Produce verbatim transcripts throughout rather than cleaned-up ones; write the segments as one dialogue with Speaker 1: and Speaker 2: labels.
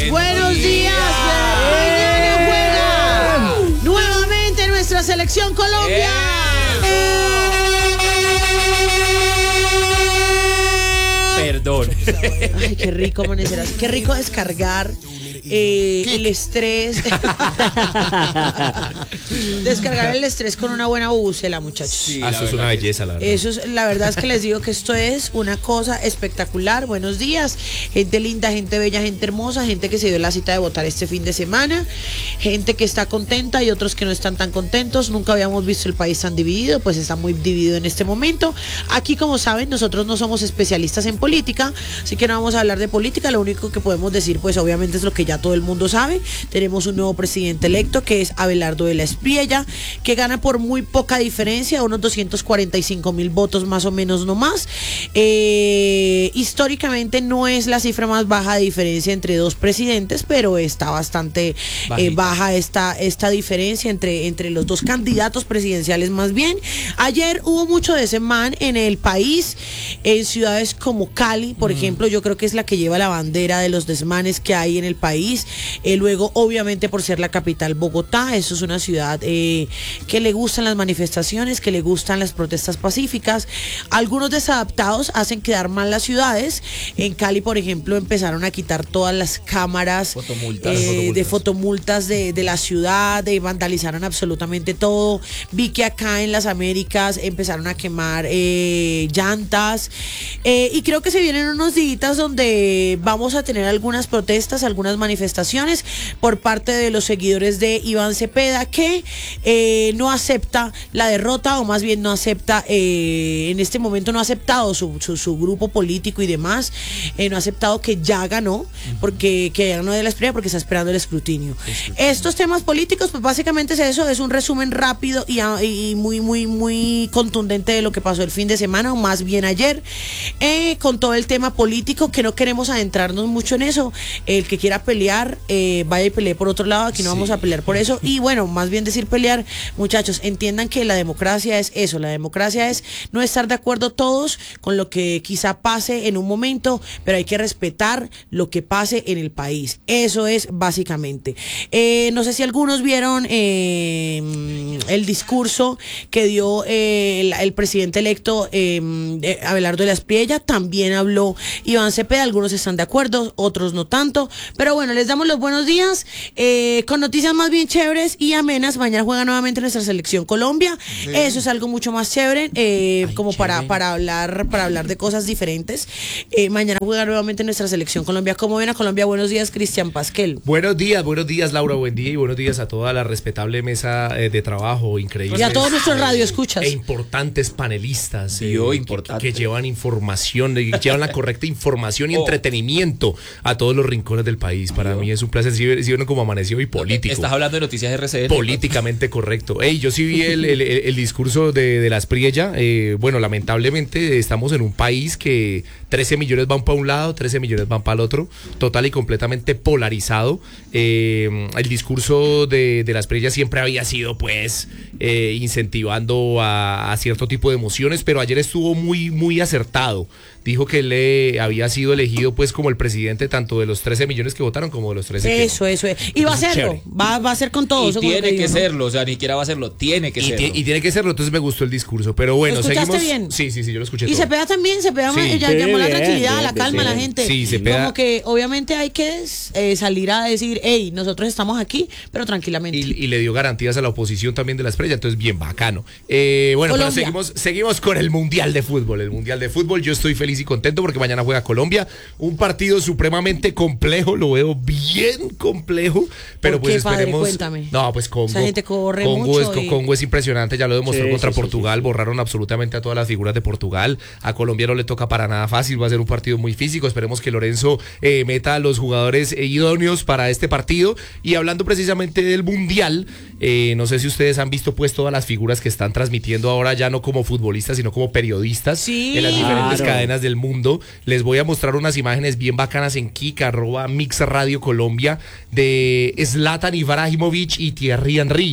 Speaker 1: Buenos,
Speaker 2: Buenos días. días. Mañana juega nuevamente nuestra selección Colombia.
Speaker 1: Perdón.
Speaker 2: Ay, qué rico amanecer así. Qué rico descargar eh, el estrés. Descargar el estrés con una buena bucela, muchachos.
Speaker 1: Sí,
Speaker 3: ah, eso es una belleza, la verdad.
Speaker 2: Eso es, la verdad es que les digo que esto es una cosa espectacular. Buenos días, gente linda, gente bella, gente hermosa, gente que se dio la cita de votar este fin de semana, gente que está contenta y otros que no están tan contentos. Nunca habíamos visto el país tan dividido, pues está muy dividido en este momento. Aquí, como saben, nosotros no somos especialistas en política, así que no vamos a hablar de política. Lo único que podemos decir, pues obviamente es lo que ya todo el mundo sabe. Tenemos un nuevo presidente electo, que es Abelardo de la Espriella, que gana por muy poca diferencia, unos doscientos cuarenta y cinco mil votos más o menos, no más. Eh, históricamente no es la cifra más baja de diferencia entre dos presidentes, pero está bastante eh, baja esta, esta diferencia entre, entre los dos candidatos presidenciales más bien. Ayer hubo mucho desmán en el país, en ciudades como Cali, por mm. ejemplo, yo creo que es la que lleva la bandera de los desmanes que hay en el país. Eh, luego, obviamente, por ser la capital, Bogotá, eso es una ciudad eh, que le gustan las manifestaciones, que le gustan las protestas pacíficas. Algunos desadaptados hacen quedar mal las ciudades. En Cali, por ejemplo, empezaron a quitar todas las cámaras
Speaker 1: fotomultas,
Speaker 2: eh,
Speaker 1: fotomultas.
Speaker 2: de fotomultas de, de la ciudad, de vandalizaron absolutamente todo. Vi que acá en las Américas empezaron a quemar eh, llantas eh, y creo que se vienen unos días donde vamos a tener algunas protestas, algunas manifestaciones por parte de los seguidores de Iván Cepeda, que eh, no acepta la derrota, o más bien no acepta, eh, en este momento no ha aceptado su, su, su grupo político y demás, eh, no ha aceptado que ya ganó, porque que ya ganó de la Espriella, porque está esperando el escrutinio. escrutinio. Estos temas políticos, pues básicamente es eso, es un resumen rápido y, y muy, muy, muy contundente de lo que pasó el fin de semana, o más bien ayer, eh, con todo el tema político, que no queremos adentrarnos mucho en eso. El que quiera pelear, eh, vaya y pelee por otro lado, aquí no sí. vamos a pelear por eso, y bueno, más bien decir pelear, muchachos, entiendan que la democracia es eso, la democracia es no estar de acuerdo todos con lo que quizá pase en un momento, pero hay que respetar lo que pase en el país, eso es básicamente. Eh, no sé si algunos vieron eh, el discurso que dio eh, el, el presidente electo eh, Abelardo de la Espriella, también habló Iván Cepeda, algunos están de acuerdo, otros no tanto, pero bueno, les damos los buenos días, eh, con noticias más bien chéveres y amenas. Mañana juega nuevamente nuestra selección Colombia, sí. Eso es algo mucho más chévere, eh, Ay, como para, para hablar para hablar de cosas diferentes. Eh, mañana juega nuevamente nuestra selección Colombia. ¿Cómo ven a Colombia? Buenos días, Cristian Pasquel.
Speaker 3: Buenos días, buenos días, Laura, buen día, y buenos días a toda la respetable mesa eh, de trabajo, increíble.
Speaker 2: Y a todos nuestros radioescuchas.
Speaker 3: E importantes panelistas
Speaker 1: eh,
Speaker 3: Yo,
Speaker 1: importante.
Speaker 3: que, que llevan información, que llevan la correcta información y oh. entretenimiento a todos los rincones del país. Para Yo. mí es un placer, si, si uno como amaneció y político.
Speaker 1: Estás hablando de noticias R C N.
Speaker 3: Políticamente correcto. Ey, yo sí vi el, el, el, el discurso de, de la Espriella. Eh, bueno, lamentablemente estamos en un país que trece millones van para un lado, trece millones van para el otro, total y completamente polarizado. Eh, el discurso de, de la Espriella siempre había sido, pues, eh, incentivando a, a cierto tipo de emociones, pero ayer estuvo muy, muy acertado. Dijo que él eh, había sido elegido, pues, como el presidente tanto de los trece millones que votaron como de los trece que
Speaker 2: Eso, eso es. Y va a serlo, va, va a ser con todos.
Speaker 1: Y tiene que, que serlo, o sea, ni siquiera va a serlo, tiene que
Speaker 3: y
Speaker 1: serlo.
Speaker 3: Y tiene que serlo, entonces me gustó el discurso, pero bueno,
Speaker 2: ¿Lo escuchaste
Speaker 3: seguimos.
Speaker 2: bien?
Speaker 3: Sí, sí, sí, yo lo escuché
Speaker 2: Y
Speaker 3: todo.
Speaker 2: Cepeda también, Cepeda sí. ya sí, llamó bien, la tranquilidad, bien, la calma bien. a la gente.
Speaker 3: Sí, Cepeda.
Speaker 2: Como que obviamente hay que eh, salir a decir, hey, nosotros estamos aquí, pero tranquilamente.
Speaker 3: Y, y le dio garantías a la oposición también de la Espriella, entonces bien bacano. Eh, bueno, Colombia. pero seguimos, seguimos con el Mundial de Fútbol. El Mundial de Fútbol, yo estoy feliz y contento porque mañana juega Colombia, un partido supremamente complejo, lo veo bien complejo, pero
Speaker 2: ¿Por qué,
Speaker 3: pues esperemos.
Speaker 2: Padre? Cuéntame.
Speaker 3: No, pues Congo.
Speaker 2: Esa gente corre
Speaker 3: Congo
Speaker 2: mucho.
Speaker 3: Es,
Speaker 2: y...
Speaker 3: Congo es impresionante, ya lo demostró sí, contra sí, Portugal,
Speaker 2: sí, sí.
Speaker 3: borraron absolutamente a todas las figuras de Portugal. A Colombia no le toca para nada fácil, va a ser un partido muy físico. Esperemos que Lorenzo eh, meta a los jugadores eh, idóneos para este partido. Y hablando precisamente del Mundial, eh, no sé si ustedes han visto pues todas las figuras que están transmitiendo ahora, ya no como futbolistas, sino como periodistas
Speaker 2: sí,
Speaker 3: en las diferentes
Speaker 2: claro.
Speaker 3: cadenas del mundo. Les voy a mostrar unas imágenes bien bacanas en Kik, arroba Mix Radio Colombia, de Zlatan Ibrahimovic y Thierry Henry,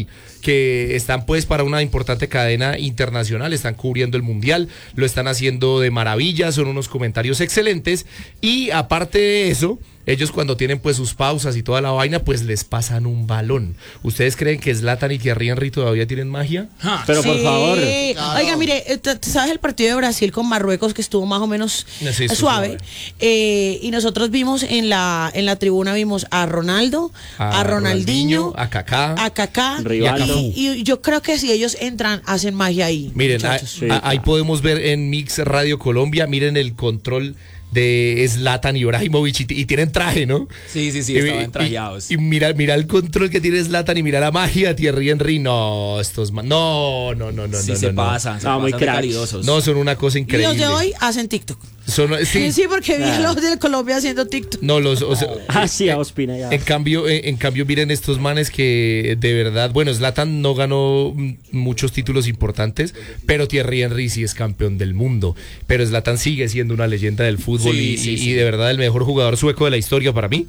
Speaker 3: que están pues para una importante cadena internacional, están cubriendo el mundial, lo están haciendo de maravilla, son unos comentarios excelentes y aparte de eso, ellos cuando tienen pues sus pausas y toda la vaina, pues les pasan un balón. ¿Ustedes creen que Zlatan y Thierry Henry todavía tienen magia?
Speaker 1: Ja.
Speaker 4: Pero por
Speaker 2: Sí.
Speaker 4: favor.
Speaker 2: Claro. Oiga, mire, eh, t- ¿sabes el partido de Brasil con Marruecos que estuvo más o menos
Speaker 3: Sí, estuvo
Speaker 2: eh, suave?
Speaker 3: suave.
Speaker 2: Eh, y nosotros vimos en la en la tribuna vimos a Ronaldo, a, Ronaldinho,
Speaker 3: a Kaká.
Speaker 2: a Kaká.
Speaker 4: Rivaldo.
Speaker 2: Y, y yo creo que si ellos entran, hacen magia ahí.
Speaker 3: Miren, ahí,
Speaker 2: muchachos.
Speaker 4: Sí,
Speaker 3: ahí
Speaker 4: claro.
Speaker 3: podemos ver en Mix Radio Colombia, miren el control de Zlatan y Ibrahimovic y, y tienen traje, ¿no?
Speaker 1: Sí, sí, sí,
Speaker 3: Y-
Speaker 1: estaban
Speaker 3: y-
Speaker 1: trajeados.
Speaker 3: Y, mira, mira el control que tiene Zlatan y mira la magia de Thierry Henry. No, estos man, no, no, no, no,
Speaker 1: Sí,
Speaker 3: no,
Speaker 1: se
Speaker 3: no, no.
Speaker 1: pasan, se
Speaker 4: No, muy
Speaker 1: pasan de
Speaker 4: cracks.
Speaker 1: caridosos.
Speaker 3: No, son una cosa
Speaker 2: Y
Speaker 3: increíble.
Speaker 2: los de hoy hacen TikTok.
Speaker 3: Son, sí,
Speaker 2: Sí, porque vi a
Speaker 4: Ah.
Speaker 2: los de Colombia haciendo TikTok.
Speaker 3: no, los, o sea,
Speaker 4: Ah, sí, a Ospina ya.
Speaker 3: En cambio, en, en cambio, miren estos manes que de verdad, bueno, Zlatan no ganó mm, muchos títulos importantes, pero Thierry Henry sí es campeón del mundo. Pero Zlatan sigue siendo una leyenda del fútbol
Speaker 1: Sí,
Speaker 3: y,
Speaker 1: sí,
Speaker 3: y-
Speaker 1: sí.
Speaker 3: y de verdad el mejor jugador sueco de la historia para mí.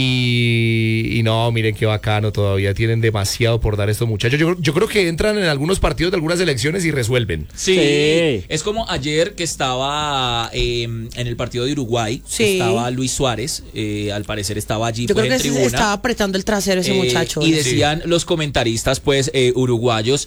Speaker 3: Y, y no, miren qué bacano, todavía tienen demasiado por dar estos muchachos. Yo, yo creo que entran en algunos partidos de algunas elecciones y resuelven.
Speaker 1: Sí,
Speaker 4: Sí.
Speaker 1: es como ayer que estaba eh, en el partido de Uruguay,
Speaker 2: Sí.
Speaker 1: estaba Luis Suárez, eh, al parecer estaba allí
Speaker 2: Yo
Speaker 1: pues,
Speaker 2: creo
Speaker 1: en
Speaker 2: que se
Speaker 1: tribuna.
Speaker 2: estaba apretando el trasero ese
Speaker 1: Eh,
Speaker 2: muchacho.
Speaker 1: y
Speaker 2: ¿no?
Speaker 1: decían los comentaristas pues eh, uruguayos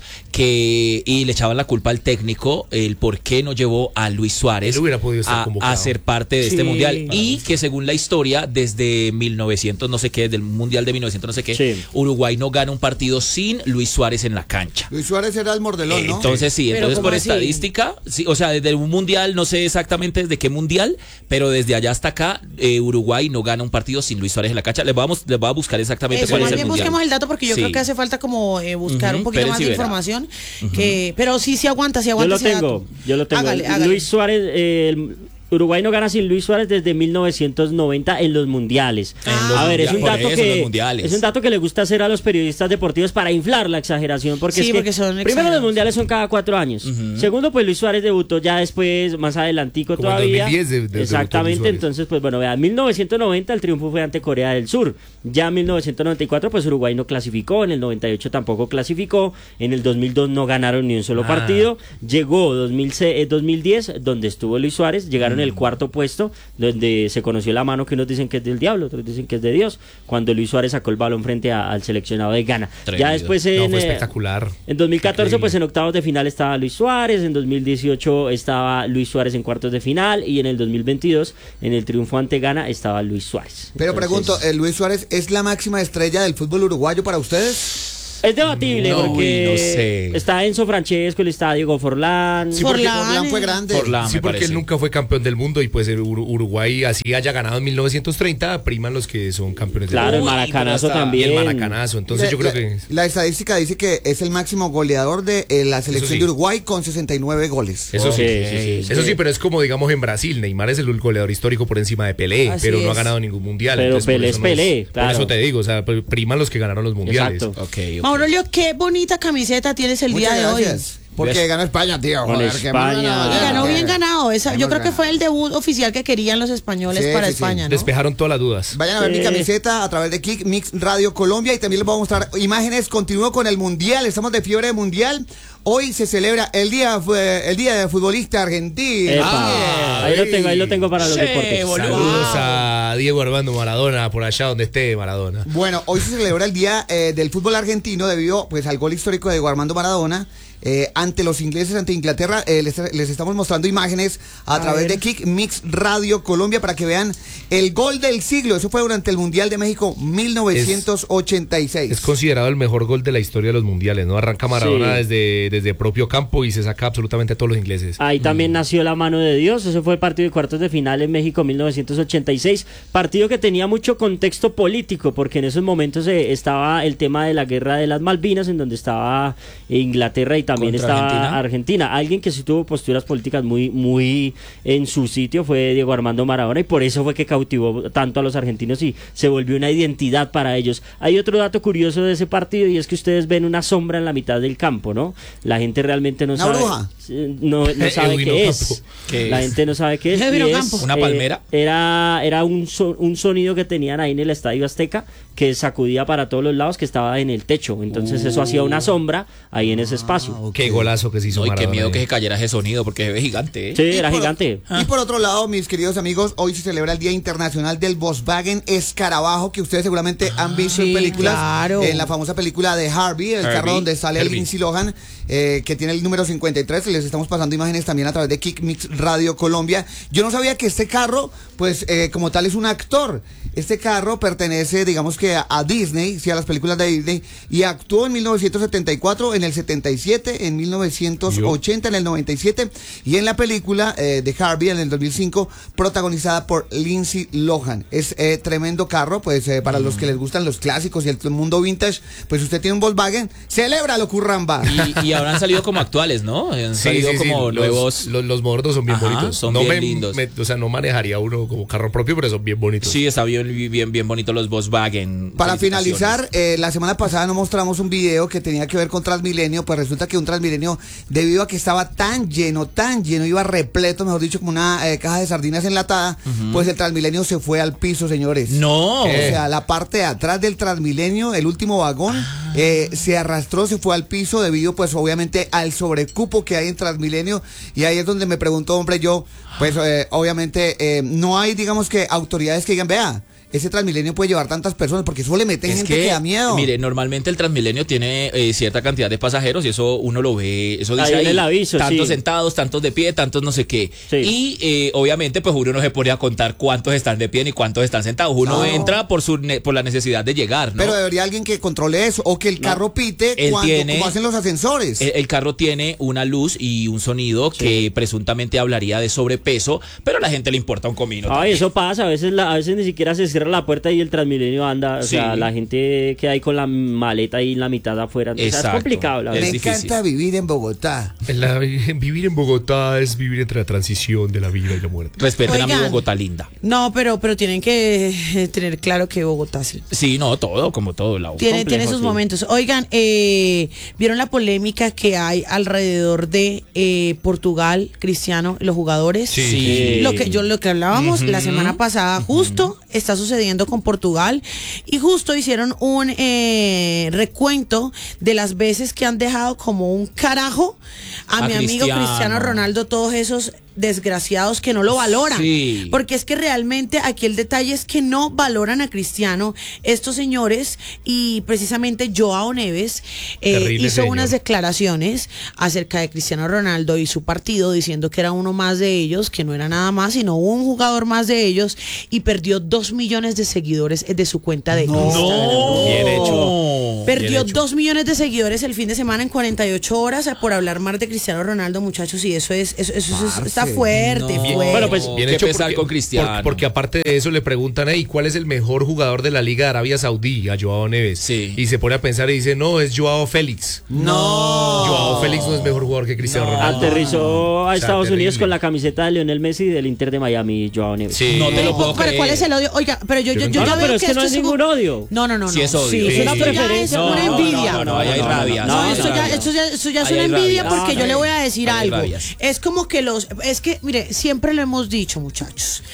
Speaker 1: que y le echaban la culpa al técnico el por qué no llevó a Luis Suárez
Speaker 3: Él hubiera podido estar
Speaker 1: a,
Speaker 3: convocado.
Speaker 1: a ser parte de este
Speaker 2: Sí.
Speaker 1: mundial y que según la historia desde mil novecientos no sé qué, del mundial de mil novecientos no sé qué,
Speaker 4: Sí.
Speaker 1: Uruguay no gana un partido sin Luis Suárez en la cancha.
Speaker 5: Luis Suárez era el mordelón, ¿no?
Speaker 1: Entonces sí,
Speaker 2: Pero
Speaker 1: entonces
Speaker 2: ¿cómo
Speaker 1: por
Speaker 2: así?
Speaker 1: estadística, sí, o sea, desde un mundial, no sé exactamente desde qué mundial, pero desde allá hasta acá, eh, Uruguay no gana un partido sin Luis Suárez en la cancha. Les vamos, les voy a buscar exactamente
Speaker 2: Eso,
Speaker 1: cuál
Speaker 2: más
Speaker 1: es el
Speaker 2: bien
Speaker 1: mundial.
Speaker 2: busquemos el dato porque yo
Speaker 1: Sí.
Speaker 2: creo que hace falta como eh, buscar
Speaker 1: Ujú,
Speaker 2: un poquito
Speaker 1: pero
Speaker 2: más
Speaker 1: sí
Speaker 2: de
Speaker 1: verá.
Speaker 2: información. que, pero sí, sí aguanta, sí
Speaker 4: Yo
Speaker 2: aguanta
Speaker 4: lo
Speaker 2: ese
Speaker 4: tengo,
Speaker 2: dato.
Speaker 4: yo lo tengo.
Speaker 2: Hágale, hágale.
Speaker 4: Luis Suárez, eh, el Uruguay no gana sin Luis Suárez desde mil novecientos noventa en los mundiales.
Speaker 1: En
Speaker 2: Ah.
Speaker 1: los
Speaker 4: A ver, es un
Speaker 1: mundiales,
Speaker 4: dato
Speaker 1: por eso, en los
Speaker 4: que
Speaker 1: mundiales.
Speaker 4: es un dato que le gusta hacer a los periodistas deportivos para inflar la exageración, porque
Speaker 2: Sí,
Speaker 4: es que
Speaker 2: porque son
Speaker 4: primero
Speaker 2: exagerados.
Speaker 4: los mundiales son cada cuatro años. Segundo, pues Luis Suárez debutó ya después, más adelantico
Speaker 3: Como en
Speaker 4: todavía.
Speaker 3: dos mil diez de- de- debutó Luis
Speaker 4: Exactamente,
Speaker 3: Suárez.
Speaker 4: entonces pues bueno, vea, mil novecientos noventa el triunfo fue ante Corea del Sur. Ya en mil novecientos noventa y cuatro pues Uruguay no clasificó, en el noventa y ocho tampoco clasificó, en el dos mil dos no ganaron ni un solo
Speaker 3: Ah.
Speaker 4: partido. Llegó dos mil seis, eh, dos mil diez donde estuvo Luis Suárez, llegaron
Speaker 3: Mm.
Speaker 4: el cuarto puesto, donde se conoció la mano que unos dicen que es del diablo, otros dicen que es de Dios, cuando Luis Suárez sacó el balón frente a- al seleccionado de Ghana.
Speaker 1: Tremendo.
Speaker 4: Ya después
Speaker 3: No,
Speaker 4: en,
Speaker 3: fue
Speaker 4: eh,
Speaker 3: espectacular.
Speaker 4: en dos mil catorce
Speaker 3: Increíble.
Speaker 4: pues en octavos de final estaba Luis Suárez, en dos mil dieciocho estaba Luis Suárez en cuartos de final y en el dos mil veintidós en el triunfo ante Ghana estaba Luis Suárez.
Speaker 5: Pero
Speaker 4: Entonces,
Speaker 5: pregunto, ¿el Luis Suárez es la máxima estrella del fútbol uruguayo para ustedes?
Speaker 4: es debatible
Speaker 1: No,
Speaker 4: porque
Speaker 1: uy, no sé.
Speaker 4: está Enzo Francesco, está Diego Forlán.
Speaker 5: Sí, porque
Speaker 2: Forlán,
Speaker 5: Forlán fue
Speaker 2: eh.
Speaker 5: grande.
Speaker 1: Forlán.
Speaker 3: Sí,
Speaker 1: me
Speaker 3: porque
Speaker 1: parece.
Speaker 3: él nunca fue campeón del mundo y pues el Ur- Uruguay así haya ganado en mil novecientos treinta, priman los que son campeones
Speaker 4: Claro, el
Speaker 3: del mundo.
Speaker 4: maracanazo
Speaker 1: pero hasta-
Speaker 3: Y
Speaker 4: también.
Speaker 3: el maracanazo, entonces yo creo
Speaker 5: la,
Speaker 3: que...
Speaker 5: la estadística dice que es el máximo goleador de eh, la selección
Speaker 3: sí.
Speaker 5: de Uruguay con sesenta y nueve goles.
Speaker 3: Eso sí,
Speaker 4: Sí, sí, sí,
Speaker 3: eso
Speaker 4: sí.
Speaker 3: sí, pero es como digamos en Brasil, Neymar es el goleador histórico por encima de Pelé,
Speaker 2: Así
Speaker 3: pero no ha
Speaker 2: es.
Speaker 3: ganado ningún mundial.
Speaker 4: Pero
Speaker 3: entonces por
Speaker 4: Pelé
Speaker 3: eso
Speaker 4: es
Speaker 3: no
Speaker 4: Pelé,
Speaker 3: Por
Speaker 4: claro.
Speaker 3: eso te digo, o sea, priman los que ganaron los mundiales.
Speaker 4: Exacto.
Speaker 1: Ok, ok.
Speaker 2: Maurolio, qué bonita camiseta tienes el
Speaker 5: Muchas
Speaker 2: día de
Speaker 5: gracias.
Speaker 2: hoy.
Speaker 5: Porque
Speaker 1: ¿Ves?
Speaker 5: ganó España, tío.
Speaker 4: Con
Speaker 5: joder, que
Speaker 4: España.
Speaker 5: hemos ganado
Speaker 2: Y
Speaker 5: ya.
Speaker 2: ganó bien ganado. Esa, yo
Speaker 5: Hemos
Speaker 2: creo que
Speaker 5: ganado.
Speaker 2: fue el debut oficial que querían los españoles
Speaker 5: Sí,
Speaker 2: para
Speaker 5: sí, sí.
Speaker 2: España, ¿no?
Speaker 3: Despejaron todas las dudas.
Speaker 5: Vayan a ver
Speaker 4: Sí.
Speaker 5: mi camiseta a través de Kick Mix Radio Colombia y también les voy a mostrar imágenes. Continúo con el Mundial, estamos de fiebre mundial. Hoy se celebra el día fue el día del futbolista argentino.
Speaker 4: Epa,
Speaker 5: Ah,
Speaker 4: ahí lo
Speaker 5: sí.
Speaker 4: tengo, ahí lo tengo para los
Speaker 1: Sí,
Speaker 4: deportes.
Speaker 1: boludo.
Speaker 3: Saludos a Diego Armando Maradona, por allá donde esté Maradona.
Speaker 5: Bueno, hoy se celebra el día eh, del fútbol argentino debido pues al gol histórico de Diego Armando Maradona. Eh, ante los ingleses, ante Inglaterra, eh, les, les estamos mostrando imágenes a,
Speaker 2: A
Speaker 5: través
Speaker 2: ver.
Speaker 5: de Kick Mix Radio Colombia para que vean el gol del siglo. Eso fue durante el Mundial de México mil novecientos ochenta y seis.
Speaker 3: Es considerado el mejor gol de la historia de los mundiales, ¿no? Arranca Maradona
Speaker 4: Sí.
Speaker 3: desde, desde propio campo y se saca absolutamente a todos los ingleses.
Speaker 4: Ahí
Speaker 3: Mm.
Speaker 4: también nació la mano de Dios. Ese fue el partido de cuartos de final en México mil novecientos ochenta y seis. Partido que tenía mucho contexto político, porque en esos momentos eh, estaba el tema de la guerra de las Malvinas, en donde estaba Inglaterra y también
Speaker 1: ¿Contra
Speaker 4: estaba
Speaker 1: Argentina?
Speaker 4: Argentina. Alguien que sí tuvo posturas políticas muy, muy en su sitio fue Diego Armando Maradona, y por eso fue que cautivó tanto a los argentinos y se volvió una identidad para ellos. Hay otro dato curioso de ese partido, y es que ustedes ven una sombra en la mitad del campo, ¿no? La gente realmente no
Speaker 5: ¿Una
Speaker 4: sabe.
Speaker 5: bruja?
Speaker 4: No, no sabe
Speaker 3: Edwin
Speaker 4: qué
Speaker 3: Ocampo.
Speaker 4: es.
Speaker 1: ¿Qué
Speaker 4: La
Speaker 1: es?
Speaker 4: gente no sabe qué es.
Speaker 2: Edwin
Speaker 4: y es,
Speaker 2: Ocampo.
Speaker 1: ¿Una palmera?
Speaker 4: Era, era un so- un sonido que tenían ahí en el Estadio Azteca que sacudía para todos los lados, que estaba en el techo. Entonces eso hacía una sombra ahí en ese espacio.
Speaker 3: Qué golazo que se hizo
Speaker 1: No, y qué
Speaker 3: Maradona
Speaker 1: miedo
Speaker 3: ahí.
Speaker 1: que se cayera ese sonido, porque se ve gigante, ¿eh?
Speaker 4: Sí,
Speaker 5: Y
Speaker 4: era
Speaker 5: por-
Speaker 4: gigante.
Speaker 5: Y por otro lado, mis queridos amigos, hoy se celebra el Día Internacional del Volkswagen Escarabajo, que ustedes seguramente han visto en
Speaker 2: sí,
Speaker 5: películas,
Speaker 2: claro.
Speaker 5: en la famosa película de Harvey, el
Speaker 1: Herbie,
Speaker 5: carro donde sale
Speaker 1: Herbie.
Speaker 5: Lindsay Lohan, eh, que tiene el número cincuenta y tres, y les estamos pasando imágenes también a través de Kick Mix Radio Colombia. Yo no sabía que este carro, pues eh, como tal, es un actor. Este carro pertenece, digamos que a, a Disney, sí, a las películas de Disney, y actuó en mil novecientos setenta y cuatro, en el setenta y siete, en mil novecientos ochenta, en el noventa y siete, y en la película eh, de Harvey en el dos mil cinco, protagonizada por Lindsay Lohan. Es eh, tremendo carro, pues eh, para los que les gustan los clásicos y el mundo vintage, pues usted tiene un Volkswagen, celébralo, curramba.
Speaker 1: Y, y ahora han salido como actuales, ¿no? Han
Speaker 3: Sí,
Speaker 1: salido
Speaker 3: sí, sí,
Speaker 1: como
Speaker 3: los,
Speaker 1: nuevos.
Speaker 3: Los, los modernos son bien
Speaker 1: Ajá,
Speaker 3: bonitos.
Speaker 1: son
Speaker 3: no
Speaker 1: bien
Speaker 3: me-
Speaker 1: lindos.
Speaker 3: me- o sea, no manejaría uno como carro propio, pero son bien bonitos.
Speaker 1: Sí, está bien, bien, bien bonito los Volkswagen.
Speaker 5: Para
Speaker 1: Felicitaciones.
Speaker 5: finalizar, eh, la semana pasada nos mostramos un video que tenía que ver con Transmilenio, pues resulta que un Transmilenio, debido a que estaba tan lleno, tan lleno, iba repleto, mejor dicho, como una eh, caja de sardinas enlatada, pues el Transmilenio se fue al piso, señores.
Speaker 1: No.
Speaker 5: O sea, la parte de atrás del Transmilenio, el último vagón, eh, se arrastró, se fue al piso debido, pues obviamente, al sobrecupo que hay en Transmilenio. Y ahí es donde me pregunto, hombre, yo, pues eh, obviamente, eh, no hay, digamos que, autoridades que digan, vea, ese Transmilenio puede llevar tantas personas, porque eso le meten
Speaker 1: Es
Speaker 5: gente que, da miedo.
Speaker 1: Mire, normalmente el Transmilenio tiene eh, cierta cantidad de pasajeros y eso uno lo ve, eso dice
Speaker 4: Ahí
Speaker 1: ahí,
Speaker 4: en el aviso,
Speaker 1: tantos
Speaker 4: sí.
Speaker 1: sentados, tantos de pie, tantos no sé qué.
Speaker 4: Sí.
Speaker 1: Y eh, obviamente pues uno no se pone a contar cuántos están de pie ni cuántos están sentados. Uno
Speaker 5: No.
Speaker 1: entra por su ne- por la necesidad de llegar, ¿no?
Speaker 5: Pero debería alguien que controle eso, o que el carro pite
Speaker 1: Él
Speaker 5: cuando,
Speaker 1: tiene-
Speaker 5: como hacen los ascensores.
Speaker 1: El, el carro tiene una luz y un sonido que presuntamente hablaría de sobrepeso, pero a la gente le importa un comino.
Speaker 4: Ay,
Speaker 1: también.
Speaker 4: eso pasa, a veces la, a veces ni siquiera se cierra la puerta y el Transmilenio anda, o
Speaker 1: Sí.
Speaker 4: sea, la gente queda ahí con la maleta ahí en la mitad de afuera, entonces,
Speaker 1: Exacto.
Speaker 4: es complicado, la
Speaker 1: Es
Speaker 4: verdad.
Speaker 5: Me
Speaker 1: difícil.
Speaker 5: encanta vivir en Bogotá.
Speaker 3: En la- en vivir en Bogotá es vivir entre la transición de la vida y la muerte.
Speaker 1: Respeten a mi
Speaker 2: Oigan.
Speaker 1: Bogotá linda.
Speaker 2: No, pero, pero tienen que eh, tener claro que Bogotá sí.
Speaker 1: Sí, no, todo, como todo. La
Speaker 2: Tiene,
Speaker 4: complejo,
Speaker 2: tiene sus
Speaker 4: sí.
Speaker 2: momentos. Oigan, eh, ¿vieron la polémica que hay alrededor de eh, Portugal, Cristiano, los jugadores?
Speaker 3: Sí.
Speaker 1: Sí.
Speaker 2: Lo que yo lo que hablábamos la semana pasada, justo está sucediendo con Portugal y justo hicieron un eh, recuento de las veces que han dejado como un carajo a,
Speaker 1: A
Speaker 2: mi amigo
Speaker 1: Cristiano.
Speaker 2: Cristiano Ronaldo, todos esos desgraciados que no lo valoran.
Speaker 1: Sí.
Speaker 2: Porque es que realmente aquí el detalle es que no valoran a Cristiano estos señores y precisamente Joao Neves eh,
Speaker 3: Terrible
Speaker 2: hizo
Speaker 3: señor.
Speaker 2: unas declaraciones acerca de Cristiano Ronaldo y su partido diciendo que era uno más de ellos, que no era nada más, sino un jugador más de ellos y perdió dos millones de seguidores de su cuenta de Instagram.
Speaker 3: Bien hecho.
Speaker 2: Perdió
Speaker 3: Bien hecho.
Speaker 2: dos millones de seguidores el fin de semana en cuarenta y ocho horas por hablar más de Cristiano Ronaldo, muchachos, y eso es, eso, eso, eso es- está
Speaker 5: Parce.
Speaker 2: fuerte,
Speaker 1: No.
Speaker 2: fuerte.
Speaker 4: Bueno, pues,
Speaker 3: Bien
Speaker 1: qué
Speaker 3: hecho
Speaker 1: pesar
Speaker 3: porque,
Speaker 1: con Cristiano.
Speaker 3: por- porque aparte de eso le preguntan, hey, ¿cuál es el mejor jugador de la Liga de Arabia Saudí? A Joao Neves.
Speaker 1: Sí.
Speaker 3: Y se pone a pensar y dice, no, es Joao Félix.
Speaker 5: No.
Speaker 3: Joao Félix no es mejor jugador que Cristiano
Speaker 1: No.
Speaker 3: Ronaldo.
Speaker 4: Aterrizó a
Speaker 3: O sea,
Speaker 4: Estados
Speaker 3: terrible.
Speaker 4: Unidos con la camiseta de Lionel Messi y del Inter de Miami, Joao Neves.
Speaker 3: Sí.
Speaker 1: No te lo puedo
Speaker 2: Pero
Speaker 1: creer.
Speaker 2: ¿cuál es el odio? Oiga, pero yo, yo, yo,
Speaker 3: No,
Speaker 2: yo
Speaker 4: no,
Speaker 2: veo
Speaker 4: pero es que
Speaker 2: esto
Speaker 4: no es
Speaker 2: un-
Speaker 4: ningún odio.
Speaker 2: No, no, no, no.
Speaker 1: Sí es odio.
Speaker 2: Sí,
Speaker 1: Sí,
Speaker 2: es una
Speaker 1: sí.
Speaker 2: preferencia,
Speaker 1: No,
Speaker 2: una
Speaker 1: no,
Speaker 2: envidia.
Speaker 1: no, no, ahí hay
Speaker 4: No, no,
Speaker 1: rabia.
Speaker 2: No,
Speaker 4: no,
Speaker 2: esto,
Speaker 4: no,
Speaker 2: ya,
Speaker 4: no.
Speaker 2: esto ya, esto ya es
Speaker 1: Ahí
Speaker 2: una
Speaker 1: hay
Speaker 2: envidia
Speaker 1: rabia.
Speaker 2: porque
Speaker 4: No,
Speaker 2: yo le
Speaker 4: no.
Speaker 2: voy a decir
Speaker 1: Ahí hay
Speaker 2: algo.
Speaker 1: rabias.
Speaker 2: Es como que los, es que, mire, siempre lo hemos dicho, muchachos.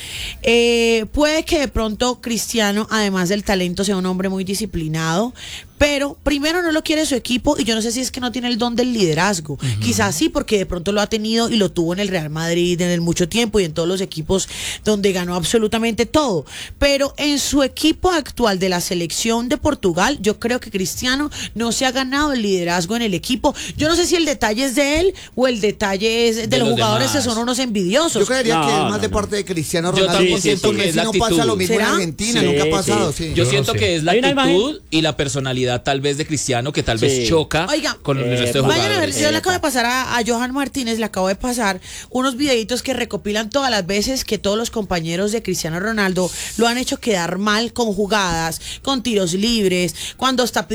Speaker 2: Eh, puede que de pronto Cristiano, además del talento, sea un hombre muy disciplinado, pero primero no lo quiere su equipo y yo no sé si es que no tiene el don del liderazgo. Quizás sí, porque de pronto lo ha tenido y lo tuvo en el Real Madrid en el mucho tiempo y en todos los equipos donde ganó absolutamente todo. Pero en su equipo actual de la selección de Portugal, yo creo que Cristiano no se ha ganado el liderazgo en el equipo. Yo no sé si el detalle es de él o el detalle es de,
Speaker 1: De
Speaker 2: los
Speaker 1: los
Speaker 2: jugadores que
Speaker 1: demás.
Speaker 2: son unos envidiosos.
Speaker 5: Yo creería
Speaker 4: No,
Speaker 5: que es
Speaker 4: no,
Speaker 5: más de
Speaker 4: no.
Speaker 5: parte de Cristiano
Speaker 1: Yo
Speaker 5: Ronaldo.
Speaker 1: también
Speaker 5: porque
Speaker 1: siento
Speaker 5: con
Speaker 1: que es
Speaker 5: Messi
Speaker 1: la
Speaker 5: no
Speaker 1: actitud.
Speaker 5: pasa lo mismo en
Speaker 2: ¿Será?
Speaker 5: Argentina,
Speaker 4: Sí,
Speaker 5: nunca ha
Speaker 4: sí.
Speaker 5: pasado, sí.
Speaker 1: Yo
Speaker 3: Yo no
Speaker 1: siento
Speaker 3: sé.
Speaker 1: que es la
Speaker 4: Hay una
Speaker 1: actitud y la personalidad tal vez de Cristiano que tal vez
Speaker 4: Sí.
Speaker 1: choca
Speaker 2: Oiga,
Speaker 1: con el
Speaker 4: eh,
Speaker 1: resto de
Speaker 2: Vayan a ver,
Speaker 1: jugadores.
Speaker 2: yo le acabo de pasar a, a Johan Martínez, le acabo de pasar unos videitos que recopilan todas las veces que todos los compañeros de Cristiano Ronaldo lo han hecho quedar mal con jugadas, con tiros libres, cuando está pidiendo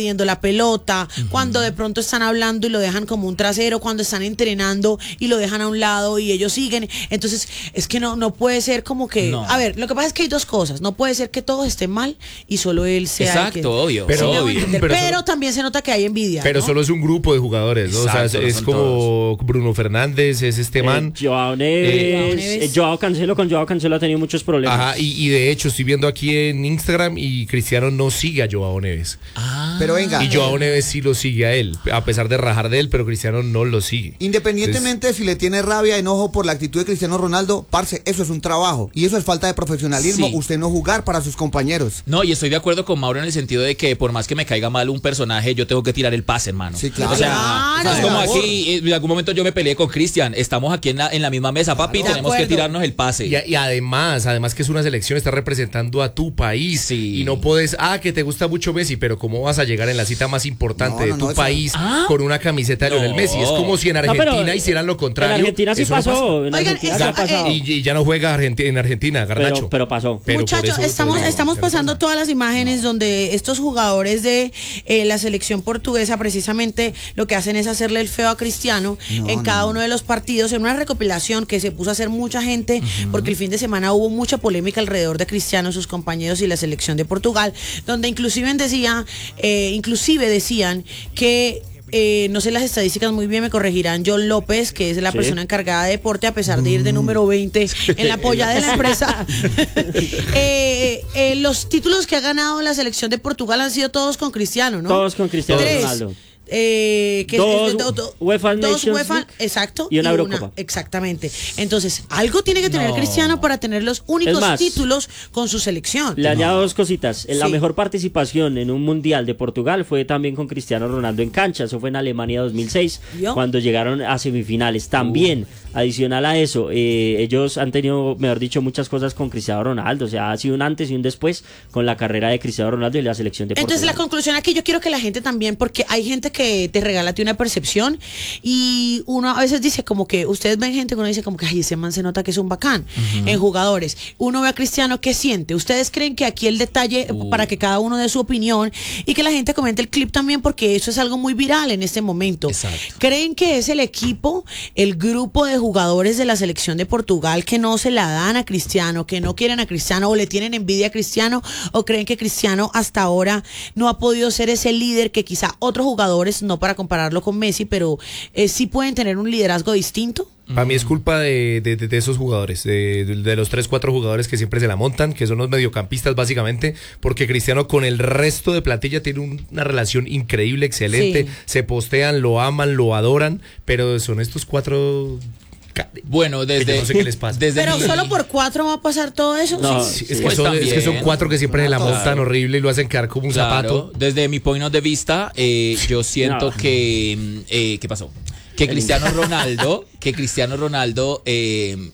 Speaker 2: perdiendo la pelota, uh-huh. cuando de pronto están hablando y lo dejan como un trasero, cuando están entrenando y lo dejan a un lado y ellos siguen. Entonces, es que no, no puede ser como que...
Speaker 1: No.
Speaker 2: A ver, lo que pasa es que hay dos cosas. No puede ser que todos estén mal y solo él sea...
Speaker 1: Exacto,
Speaker 2: el que,
Speaker 1: obvio.
Speaker 3: Pero,
Speaker 2: sí,
Speaker 1: obvio.
Speaker 2: pero,
Speaker 3: pero,
Speaker 2: pero
Speaker 3: solo,
Speaker 2: también se nota que hay envidia.
Speaker 3: Pero
Speaker 2: ¿no?
Speaker 3: solo es un grupo de jugadores, ¿no?
Speaker 1: Exacto,
Speaker 3: o sea, es, es
Speaker 1: son
Speaker 3: como
Speaker 1: todos.
Speaker 3: Bruno Fernández, es este
Speaker 4: Eh,
Speaker 3: man.
Speaker 4: Joao Neves,
Speaker 3: Eh,
Speaker 2: Joao Neves.
Speaker 4: eh, Joao Cancelo, con Joao Cancelo ha tenido muchos problemas.
Speaker 3: Ajá, y, y de hecho estoy viendo aquí en Instagram y Cristiano no sigue a Joao Neves.
Speaker 1: Ah.
Speaker 5: Pero venga,
Speaker 3: Y Joao Neves sí lo sigue a él, a pesar de rajar de él, pero Cristiano no lo sigue.
Speaker 5: independientemente de si le tiene rabia, enojo por la actitud de Cristiano Ronaldo, parce, eso es un trabajo y eso es falta de profesionalismo,
Speaker 1: Sí.
Speaker 5: usted no jugar para sus compañeros.
Speaker 1: No, y estoy de acuerdo con Mauro en el sentido de que por más que me caiga mal un personaje, yo tengo que tirar el pase, hermano.
Speaker 5: Sí, claro.
Speaker 1: O sea,
Speaker 2: Claro.
Speaker 1: es como
Speaker 5: Por favor.
Speaker 1: aquí, eh, en algún momento yo me peleé con Cristian, estamos aquí en la, en la misma mesa, papi,
Speaker 2: De
Speaker 1: tenemos que
Speaker 2: acuerdo.
Speaker 1: tirarnos el pase.
Speaker 3: Y, y además, además que es una selección, está representando a tu país.
Speaker 1: Sí.
Speaker 3: Y no puedes, ah, que te gusta mucho Messi, pero ¿cómo vas a llegar en la cita más importante
Speaker 5: No, no,
Speaker 3: de tu
Speaker 5: no, eso-
Speaker 3: país
Speaker 1: Ah.
Speaker 3: con una camiseta de
Speaker 1: No.
Speaker 3: Lionel Messi? Es como si en
Speaker 4: No,
Speaker 3: Argentina
Speaker 4: pero,
Speaker 3: hicieran lo contrario.
Speaker 4: En Argentina sí
Speaker 3: Eso no
Speaker 4: pasó.
Speaker 3: pasa.
Speaker 4: En
Speaker 2: Oigan,
Speaker 4: Argentina sí
Speaker 2: esa-
Speaker 4: ha pasado.
Speaker 2: eh,
Speaker 3: Y, y ya no juega Argenti- en Argentina, Garnacho.
Speaker 4: pero, pero pasó.
Speaker 3: Pero por
Speaker 2: Muchachos,
Speaker 3: eso te
Speaker 2: estamos,
Speaker 3: digo,
Speaker 2: estamos
Speaker 3: ya no
Speaker 2: pasando
Speaker 3: pasa.
Speaker 2: todas las imágenes donde estos jugadores de eh, la selección portuguesa precisamente lo que hacen es hacerle el feo a Cristiano
Speaker 5: No,
Speaker 2: en
Speaker 5: no,
Speaker 2: cada
Speaker 5: no.
Speaker 2: uno de los partidos, en una recopilación que se puso a hacer mucha gente, porque el fin de semana hubo mucha polémica alrededor de Cristiano, sus compañeros y la selección de Portugal, donde inclusive decía, eh, inclusive decían que eh, no sé las estadísticas muy bien, me corregirán John López, que es la
Speaker 4: Sí.
Speaker 2: persona encargada de deporte, a pesar de ir de número veinte en la polla de la empresa. eh, eh, los títulos que ha ganado la selección de Portugal han sido todos con Cristiano, ¿no?
Speaker 4: Todos con Cristiano
Speaker 2: Tres.
Speaker 4: Ronaldo.
Speaker 2: Eh, que
Speaker 4: Dos
Speaker 2: es- do- do-
Speaker 4: UEFA
Speaker 2: dos
Speaker 4: Nations
Speaker 2: UEFA,
Speaker 4: League
Speaker 2: exacto,
Speaker 4: y una Eurocopa.
Speaker 2: exactamente. Entonces, algo tiene que tener
Speaker 1: No.
Speaker 2: Cristiano para tener los únicos
Speaker 4: Es más,
Speaker 2: títulos con su selección.
Speaker 4: Le añado dos cositas. La
Speaker 2: Sí.
Speaker 4: mejor participación en un mundial de Portugal fue también con Cristiano Ronaldo en cancha. Eso fue en Alemania dos mil seis,
Speaker 2: ¿Vio?
Speaker 4: cuando llegaron a semifinales. También, adicional a eso, eh, ellos han tenido, mejor dicho, muchas cosas con Cristiano Ronaldo. O sea, ha sido un antes y un después con la carrera de Cristiano Ronaldo y la selección de
Speaker 2: Entonces, la
Speaker 4: Portugal.
Speaker 2: conclusión aquí, yo quiero que la gente también, porque hay gente que te regala a ti una percepción y uno a veces dice como que, ustedes ven gente que uno dice como que, ay, ese man se nota que es un bacán en jugadores. Uno ve a Cristiano, ¿qué siente? ¿Ustedes creen que aquí el detalle,
Speaker 1: Uh.
Speaker 2: para que cada uno dé su opinión y que la gente comente el clip también, porque eso es algo muy viral en este momento?
Speaker 1: Exacto.
Speaker 2: ¿Creen que es el equipo, el grupo de jugadores de la selección de Portugal que no se la dan a Cristiano, que no quieren a Cristiano o le tienen envidia a Cristiano, o creen que Cristiano hasta ahora no ha podido ser ese líder que quizá otros jugadores, no para compararlo con Messi, pero eh, sí pueden tener un liderazgo distinto?
Speaker 3: Para mí es culpa de, de- de- de esos jugadores, de, de los tres, cuatro jugadores que siempre se la montan, que son los mediocampistas básicamente, porque Cristiano con el resto de plantilla tiene un- una relación increíble, excelente,
Speaker 2: Sí.
Speaker 3: se postean, lo aman, lo adoran, pero son estos cuatro... ca-
Speaker 1: Bueno,
Speaker 3: que
Speaker 1: desde...
Speaker 3: yo no sé qué les pasa.
Speaker 1: desde
Speaker 2: Pero
Speaker 1: mi-
Speaker 2: solo por cuatro va a pasar todo eso.
Speaker 4: No,
Speaker 2: Sí.
Speaker 3: Sí, es, que
Speaker 1: Pues
Speaker 3: son, es que son
Speaker 1: también.
Speaker 3: cuatro que siempre se la
Speaker 1: Claro.
Speaker 3: montan horrible y lo hacen quedar como un
Speaker 1: Claro,
Speaker 3: zapato.
Speaker 1: desde mi point de vista, eh, yo siento
Speaker 4: No.
Speaker 1: que... mm, eh, ¿Qué pasó? Que Cristiano Ronaldo, que Cristiano Ronaldo... eh,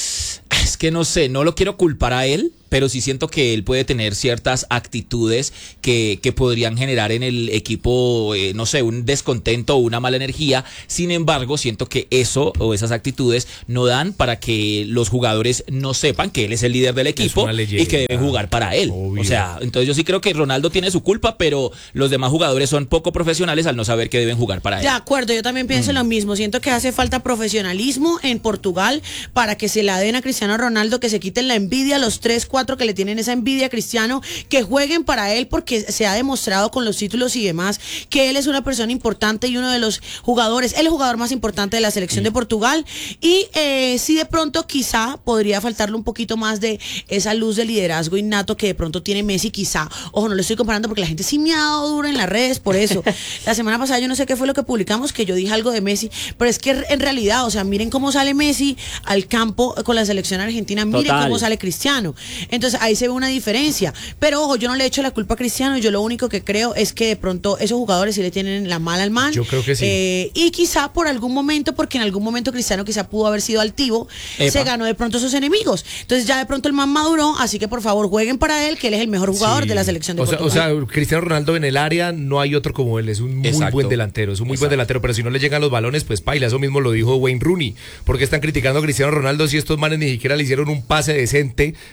Speaker 1: es que no sé, no lo quiero culpar a él, pero sí siento que él puede tener ciertas actitudes que, que podrían generar en el equipo, eh, no sé, un descontento o una mala energía. Sin embargo, siento que eso o esas actitudes no dan para que los jugadores no sepan que él es el líder del equipo
Speaker 3: una
Speaker 1: y
Speaker 3: leyenda.
Speaker 1: que deben jugar para él.
Speaker 3: Obvio.
Speaker 1: O sea, entonces yo sí creo que Ronaldo tiene su culpa, pero los demás jugadores son poco profesionales al no saber que deben jugar para él.
Speaker 2: De acuerdo, yo también pienso lo mismo. Siento que hace falta profesionalismo en Portugal para que se la den a Cristiano Ronaldo, que se quiten la envidia a los tres, cuatro que le tienen esa envidia a Cristiano, que jueguen para él, porque se ha demostrado con los títulos y demás que él es una persona importante y uno de los jugadores, el jugador más importante de la selección de Portugal. Y eh, sí, de pronto quizá podría faltarle un poquito más de esa luz de liderazgo innato que de pronto tiene Messi, quizá. Ojo, no lo estoy comparando porque la gente sí me ha dado duro en las redes por eso. La semana pasada yo no sé qué fue lo que publicamos, que yo dije algo de Messi, pero es que en realidad, o sea, miren cómo sale Messi al campo con la selección argentina, miren
Speaker 4: Total.
Speaker 2: cómo sale Cristiano. Entonces ahí se ve una diferencia. Pero ojo, yo no le echo la culpa a Cristiano, yo lo único que creo es que de pronto esos jugadores sí le tienen la mala al man.
Speaker 3: Yo creo que sí.
Speaker 2: Eh, y quizá por algún momento, porque en algún momento Cristiano quizá pudo haber sido altivo,
Speaker 1: Epa.
Speaker 2: se ganó de pronto sus enemigos. Entonces ya de pronto el man maduró, así que por favor jueguen para él, que él es el mejor jugador
Speaker 3: Sí.
Speaker 2: de la selección de
Speaker 3: o sea,
Speaker 2: Portugal.
Speaker 3: o sea, Cristiano Ronaldo en el área no hay otro como él, es un muy
Speaker 1: Exacto.
Speaker 3: buen delantero, es un muy buen
Speaker 1: Exacto.
Speaker 3: delantero, pero si no le llegan los balones, pues paila, eso mismo lo dijo Wayne Rooney, porque están criticando a Cristiano Ronaldo si estos manes ni siquiera le hicieron un pase decente para que Cristiano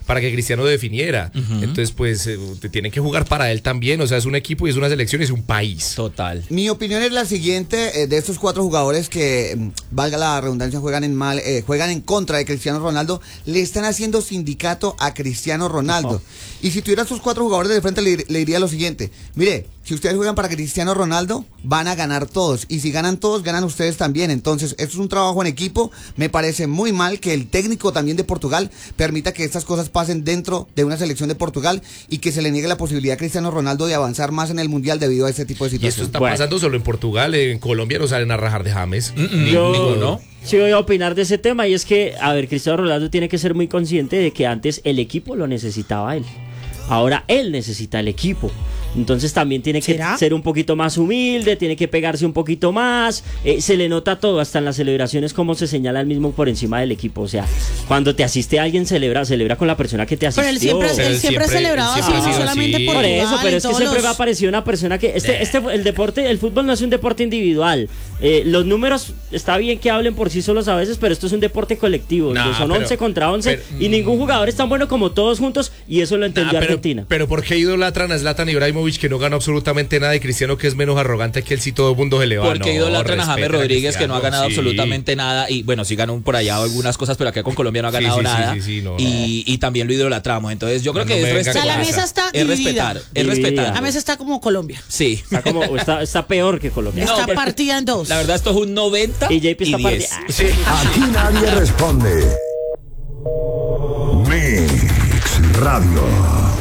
Speaker 3: Cristiano definiera. Uh-huh. Entonces, pues, eh, tienen que jugar para él también. O sea, es un equipo y es una selección y es un país.
Speaker 1: Total.
Speaker 5: Mi opinión es la siguiente, eh, de estos cuatro jugadores que, mm, valga la redundancia, juegan en mal, eh, juegan en contra de Cristiano Ronaldo, le están haciendo sindicato a Cristiano Ronaldo. Oh. Y si tuviera estos cuatro jugadores de frente, le, le diría lo siguiente: mire, si ustedes juegan para Cristiano Ronaldo, van a ganar todos. Y si ganan todos, ganan ustedes también. Entonces, esto es un trabajo en equipo. Me parece muy mal que el técnico también de Portugal permita que estas cosas pasen dentro de una selección de Portugal y que se le niegue la posibilidad a Cristiano Ronaldo de avanzar más en el Mundial debido a este tipo de situaciones.
Speaker 3: Y esto está bueno. pasando solo en Portugal. En Colombia no salen a rajar de James.
Speaker 4: Mm-mm. Yo ¿no? sí voy a opinar de ese tema, y es que, a ver, Cristiano Ronaldo tiene que ser muy consciente de que antes el equipo lo necesitaba a él. Ahora él necesita el equipo. Entonces también tiene que ¿Será? ser un poquito más humilde, tiene que pegarse un poquito más. Eh, se le nota todo, hasta en las celebraciones, como se señala el mismo por encima del equipo. O sea, cuando te asiste alguien, celebra celebra con la persona que te asistió.
Speaker 2: Pero él siempre, él siempre, siempre ha celebrado así, no solamente por
Speaker 4: Por eso, pero es que siempre los... me ha parecido una persona que... Este, este, el deporte, el fútbol no es un deporte individual. Eh, los números, está bien que hablen por sí solos a veces, pero esto es un deporte colectivo. Nah, son pero, once contra once, pero, y ningún jugador es tan bueno como todos juntos, y eso lo entendió nah, pero, Argentina.
Speaker 3: Pero ¿por qué idolatran a Zlatan Ibrahimovic, que no ganó absolutamente nada, y Cristiano, que es menos arrogante que él, si todo el mundo se le va?
Speaker 1: Porque no, idolatran a James Rodríguez, que no ha ganado sí. absolutamente nada, y bueno, sí ganó por allá algunas cosas, pero acá con Colombia no ha ganado sí, sí, nada, sí, sí, sí, no, y, no. y también lo idolatramos. Entonces yo creo no, que no es respetar.
Speaker 2: La mesa está
Speaker 1: es respetar, es respetar.
Speaker 2: La mesa está como Colombia.
Speaker 1: Sí.
Speaker 4: Está, como, está, está peor que Colombia.
Speaker 2: Está
Speaker 4: no,
Speaker 2: partida en dos.
Speaker 1: La verdad, esto es un noventa
Speaker 4: y J P está partida.
Speaker 6: Sí. Aquí nadie responde. Mix Radio.